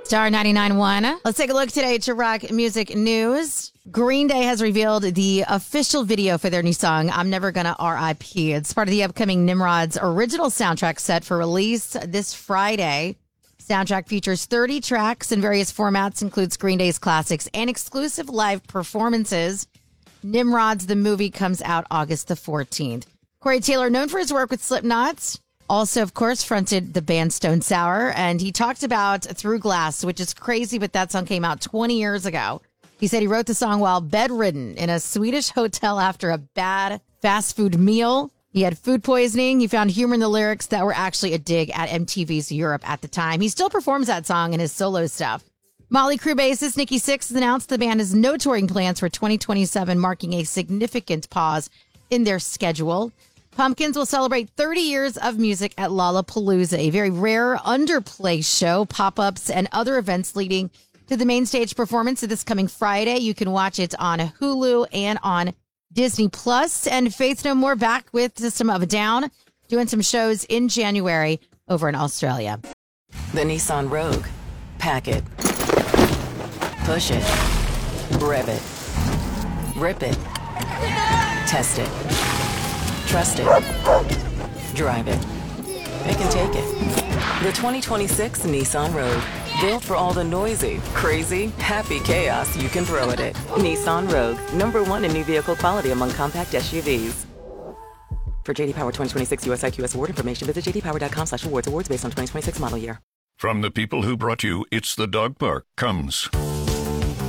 Star 99.1. Let's take a look today to rock music news. Green Day has revealed the official video for their new song, I'm Never Gonna R.I.P. It's part of the upcoming Nimrod's original soundtrack set for release this Friday. Soundtrack features 30 tracks in various formats, includes Green Day's classics and exclusive live performances. Nimrod's the movie comes out August the 14th. Corey Taylor, known for his work with Slipknot, also, of course, fronted the band Stone Sour, and he talked about Through Glass, which is crazy, but that song came out 20 years ago. He said he wrote the song while bedridden in a Swedish hotel after a bad fast food meal. He had food poisoning. He found humor in the lyrics that were actually a dig at MTV's Europe at the time. He still performs that song in his solo stuff. Motley Crue bassist Nikki Sixx has announced the band has no touring plans for 2027, marking a significant pause in their schedule. Pumpkins will celebrate 30 years of music at Lollapalooza, a very rare underplay show, pop-ups, and other events leading to the main stage performance of this coming Friday. You can watch it on Hulu and on Disney Plus. And Faith No More back with System of a Down, doing some shows in January over in Australia. The Nissan Rogue. Pack it. Push it. Rev it. Rip it. Test it. Trust it. Drive it. It can take it. The 2026 Nissan Rogue. Built for all the noisy, crazy, happy chaos you can throw at it. Nissan Rogue. #1 in new vehicle quality among compact SUVs. For JD Power 2026 US IQS award information, visit jdpower.com/awards. Awards based on 2026 model year. From the people who brought you It's the Dog Park comes